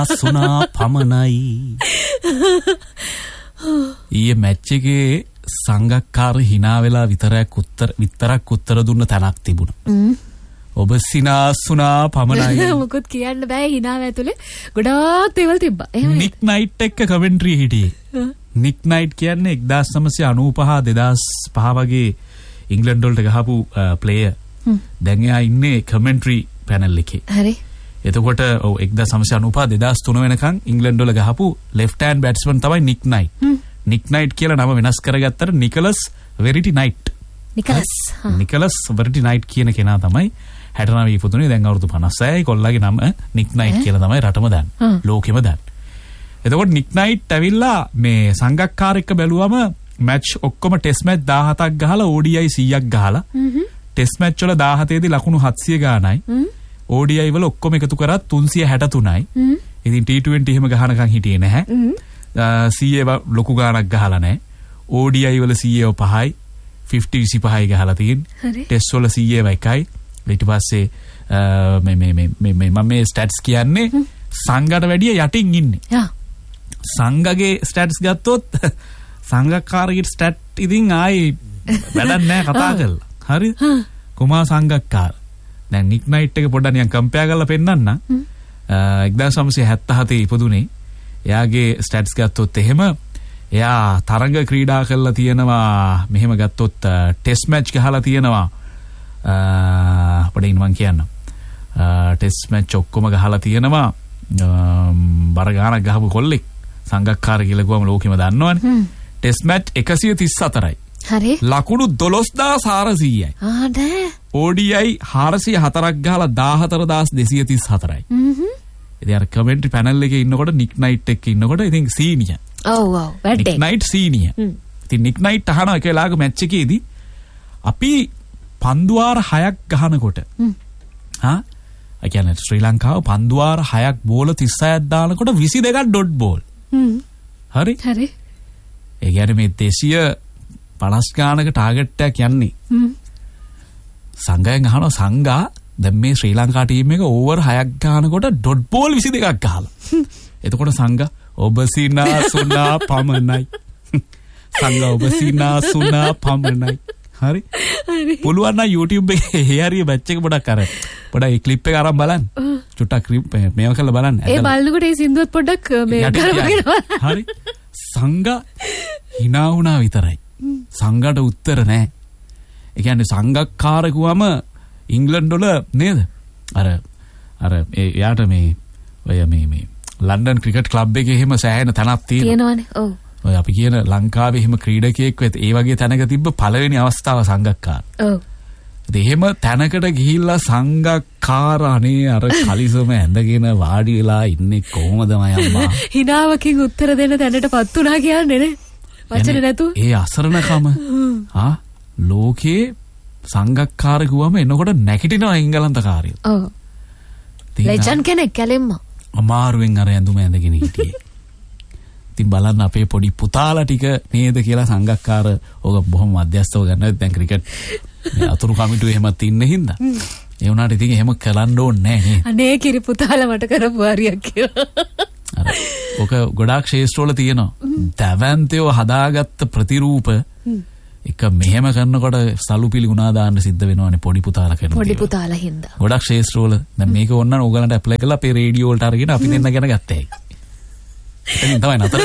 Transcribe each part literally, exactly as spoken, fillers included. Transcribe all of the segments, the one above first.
සුනා පමනයි. ඊයේ මැච් එකේ සංගක්කාර hina වෙලා විතරක් උත්තර විතරක් උත්තර දුන්න තැනක් තිබුණා. ඔබ සිනාසුනා පමනයි. මොකොත් කියන්න බෑ hinaව ඇතුලේ ගොඩාක් දේවල් තිබ්බා. එහෙම නික් නයිට් එක්ක කමෙන්ටරි හිටියේ. නික් නයිට් කියන්නේ එක්දාස් නවසිය අනූපහ දෙදාස් පහ වගේ ඉංග්ලන්ඩ් වලට ගහපු ප්ලේයර්. දැන් එයා ඉන්නේ කමෙන්ටරි පැනල් එකේ. හරි. එතකොට ඔව් එක්දාස් නවසිය අනූපහ දෙදාස් තුන වෙනකන් ඉංග්ලන්ඩ් වල ගහපු left hand batsman තමයි නික් නයිට්. නික් නයිට් කියලා නම වෙනස් කරගත්තට නිකලස් වෙරිටි නයිට්. නිකලස්. නිකලස් වෙරිටි නයිට් කියන කෙනා තමයි හැට නවයේ ඉපදුනේ. දැන් අවුරුදු පනස් හයයි. කොල්ලාගේ නම නික් නයිට් කියලා තමයි රටම දාන්නේ. ලෝකෙම දාන්නේ. එතකොට නික් නයිට් ඇවිල්ලා මේ සංගක්කාර එක්ක බැලුවම මැච් ඔක්කොම ටෙස්ට් මැච් දාහතක් ගහලා O D I සීයක් ගහලා ටෙස්ට් මැච් වල දාහතේ දී ලකුණු හත්සිය ගානයි. O D I වල ඔක්කොම එකතු කරත් තුන්සිය හැට තුනයි. ඉතින් T twenty එහෙම ගහනකම් හිටියේ නැහැ. සීයේ ලොකු ගානක් ගහලා නැහැ. O D I වල සීයේ පහයි. fifty විසිපහයි ගහලා තියෙන්නේ. ටෙස්ට් වල සීයේ එකයි. ඊට පස්සේ මේ මේ මේ මේ මම මේ ස්ටැට්ස් කියන්නේ සංගට වැඩිය යටින් ඉන්නේ. යා. සංගගේ ස්ටැට්ස් ගත්තොත් සංගක්කාරගේ ස්ටැට් ඉතින් ආයි වැඩක් නැහැ කතා කරලා. හරි? කුමා සංගක්කාර. දැන් නික් නයිට් එක පොඩ්ඩක් නිකන් කම්පෙයාර් කරලා පෙන්නන්න. එක්දාස් නවසිය හැත්තෑ ඉපදුනේ. එයාගේ ස්ටැට්ස් ගත්තොත් එහෙම එයා තරඟ ක්‍රීඩා කරලා තියෙනවා. මෙහෙම ගත්තොත් ටෙස්ට් මැච් ගහලා තියෙනවා. අපිට මම කියන්න. ටෙස්ට් මැච් ඔක්කොම ගහලා තියෙනවා. බර ගානක් ගහපු කොල්ලෙක් සංගක්කාර කියලා ගුවම ලෝකෙම දන්නවනේ. ටෙස්ට් මැච් එකසිය තිස් හතරයි. හරි. ලකුණු දොළොස්දාස් හාරසීයයි. ආ නෑ. O D I හාරසිය හතරක් ගහලා දාහතරදාස් දෙසිය තිස් හතරයි. හ්ම්. ඉතින් අර කමෙන්ටරි පැනල් එකේ ඉන්නකොට නික් නයිට් එක්ක ඉන්නකොට ඉතින් සීනියර්. ඔව් ඔව්. වැටේ. නික් නයිට් සීනියර්. ඉතින් නික් නයිට් අහනවා එක වෙලාවක මැච් එකේදී අපි පන්දුවාර හයක් ගහනකොට හා ඒ කියන්නේ ශ්‍රී ලංකාව පන්දුවාර හයක් බෝල තිස් හයක් දානකොට විසි දෙකක් ඩොට් බෝල්. හ්ම්. හරි? හරි. ඒ කියන්නේ මේ දෙසිය පනස් ගානක ටාගට් එකක් යන්නේ. හ්ම්. සංගයෙන් අහනවා සංගා දැන් මේ ශ්‍රී ලංකා ටීම් එක ඕවර් හයක් ගානකොට ඩොට් බෝල් විසි දෙකක් ගහලා. එතකොට සංගා ඔබ සිනා සුනා පමනයි. සංගා ඔබ සිනා සුනා පමනයි. හරි? හරි. පුළුවන් නම් YouTube එකේ ඒ හරිය බැච් එක පොඩක් අර පොඩක් ඒ ක්ලිප් එක අරන් බලන්න. චුට්ටක් මේව කරලා බලන්න. ඒ බලනකොට ඒ සින්දුවත් පොඩ්ඩක් මේ කරපගෙන. හරි. සංගා hina වුණා විතරයි. සංගාට උත්තර නැහැ. ඒ කියන්නේ සංගක්කාරකුවම ඉංග්ලන්ඩ් වල නේද? අර අර එයාට මේ ඔය මේ මේ ලන්ඩන් ක්‍රිකට් ක්ලබ් එකේ එහෙම සෑහෙන තැනක් තියෙනවා. තියෙනවනේ. ඔව්. ඔය අපි කියන ලංකාවේ එහෙම ක්‍රීඩකයෙක් වෙත් ඒ වගේ තැනක තිබ්බ පළවෙනි අවස්ථාව සංගක්කාර. ඔව්. ඉතින් එහෙම තැනකට ගිහිල්ලා සංගක්කාර අනේ අර කලිසම ඇඳගෙන වාඩි වෙලා ඉන්නේ කොහොමද මයම්මා? හිනාවකින් උත්තර දෙන්න තැනටපත් උනා කියන්නේ නේ. වචන නැතු. ඒ අසරණකම ආ ලෝකේ සංගක්කාර ගුවම එනකොට නැගිටිනවා එංගලන්තකාරයෝ. ඔව්. ලෙජන්ඩ් කෙනෙක් කැලෙම්ම. අමාරුවෙන් අර ඇඳුම ඇඳගෙන හිටියේ. ඉතින් බලන්න අපේ පොඩි පුතාලා ටික නේද කියලා සංගක්කාර ඕක බොහොම මධ්‍යස්ථව ගන්නවා. දැන් ක්‍රිකට් මේ අතුරු කමිටුවේ එහෙමත් ඉන්න හින්දා. ඒ වුණාට ඉතින් එහෙම කරන්න ඕනේ නැහැ නේ. අනේ කිරි පුතාලා මට කරපු හරියක් කියලා. අර ඕක ගොඩාක් ශේෂ්ත්‍රවල තියෙනවා. දැවැන්තයෝ හදාගත්ත ප්‍රතිරූප එක මෙහෙම කරනකොට සලුපිලි ගුණා දාන්න සිද්ධ වෙනවනේ පොඩි පුතාලා කරනවා. පොඩි පුතාලා හින්දා. ගොඩක් ශේෂ්ත්‍රවල දැන් මේක ඕන්න ඕගලන්ට ඇප්ලයි කරලා අපේ රේඩියෝ වලට අරගෙන අපි දෙන්න ගැන ගත්තා. එතනින් තමයි නතර.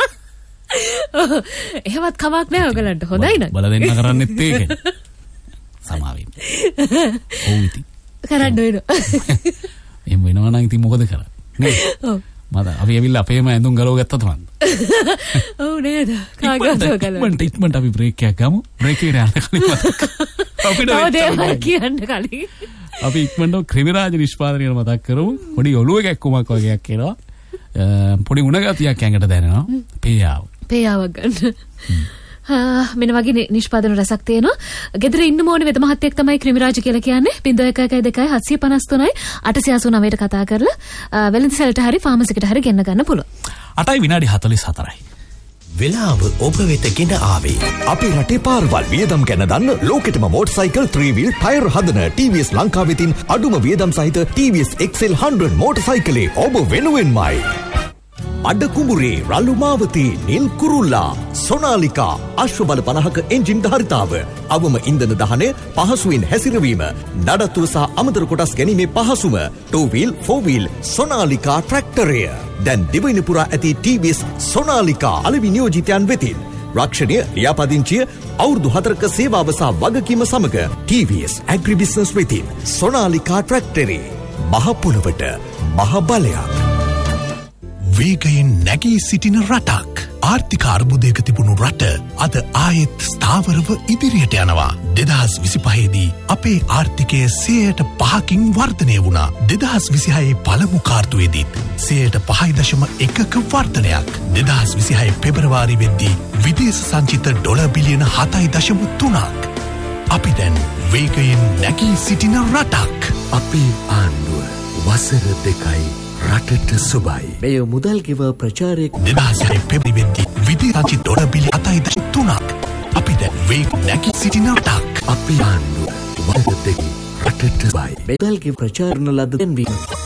එහෙමත් කමක් නැහැ ඔයගලන්ට. හොඳයි නේද? බල දෙන්න කරන්නෙත් ඒක. සමාවෙන්න. ඔව් ඉතින්. කරන්න වෙනවා. එහෙම වෙනවා නම් ඉතින් මොකද කරන්නේ? නේද? ඔව්. මම අපි ඇවිල්ලා අපේම ඇඳුම් ගලව ගත්තද මන්ද? ඔව් නේද? කාගේද ගලව? මන්ට ඉක්මනට අපි බ්‍රේක් එකක් ගමු. බ්‍රේක් එකට යන්න කලින් මතක්. අපිට දේවල් කියන්න කලින්. අපි ඉක්මනට ක්‍රිමිරාජ නිෂ්පාදනය මතක් කරමු. පොඩි ඔළුව කැක්කුමක් වගේක් එනවා. පොඩි උණ ගතියක් ඇඟට දැනෙනවා. පේයාව. පේයාවක් ගන්න. මෙන්න වගේ නිෂ්පාදන රසක් තියෙනවා. ගෙදර ඉන්න ඕනේ වෙද මහත්තයෙක් තමයි ක්‍රිමිරාජ කියලා කියන්නේ. ज़ीरो एक एक दो सात पाँच तीन आठ आठ नौ ට කතා කරලා වෙළඳ සැලට හරි ෆාමසි එකට හරි ගෙන්න ගන්න පුළුවන්. අටයි විනාඩි හතළිස් හතරයි. වෙලාව ඔබ වෙත ගෙන ආවේ. අපේ රටේ පාරවල් වියදම් ගැන දන්න ලෝකෙටම මෝටර්සයිකල් three wheel ටයර් හදන ටී වී එස් ලංකාව වෙතින් අඩුම වියදම් සහිත ටී වී S X L one hundred මෝටර්සයිකලේ ඔබ වෙනුවෙන්මයි. අඩ කුඹුරේ රළු මාවතී නිල් කුරුල්ලා සොනාලිකා අශ්වබල පනහක එන්ජින් ධාරිතාව අවම ඉන්ධන දහනය පහසුවෙන් හැසිරවීම නඩත්තුව සහ අමතර කොටස් ගැනීමේ පහසුම two wheel four wheel සොනාලිකා ට්‍රැක්ටරය දැන් දිවයින පුරා ඇති ටී වී එස් සොනාලිකා අලෙවි නියෝජිතයන් වෙතින් රක්ෂණය ලියාපදිංචිය අවුරුදු හතරක සේවාව සහ වගකීම සමග ටී වී එස් ඇග්‍රි බිස්නස් වෙතින් සොනාලිකා ට්‍රැක්ටරේ මහ පොළවට මහ බලයක්. වේගයෙන් නැගී සිටින රටක් ආර්ථික අර්බුදයක තිබුණු රට අද ආයෙත් ස්ථාවරව ඉදිරියට යනවා. දෙදහස් විසිපහේදී අපේ ආර්ථිකය සේයට පහකින් වර්ධනය වුණා. දෙදහස් විසිහයේ පළමු කාර්තුවේදීත් සේයට පහයි දශම එකක වර්ධනයක්. දෙදහස් විසිහය පෙබරවාරි වෙද්දී විදේශ සංචිත ඩොලර් බිලියන හතයි දශම තුනක්. අපි දැන් වේගයෙන් නැගී සිටින රටක්. අපේ ආණ්ඩුව වසර දෙකයි රටට සුබයි. මෙය මුදල් ගෙව ප්‍රචාරයක් දෙදහස්හය පෙබරවාරි වෙද්දී විදේශ සංචිත ඩොලර් බිලියන හතයි දශම තුනක්. අපි දැන් වේග නැගී සිටින රටක්. අපේ ආණ්ඩුව වසර දෙකයි රටට සුබයි. මුදල් ගෙව ප්‍රචාරණ ලද දෙන්වීම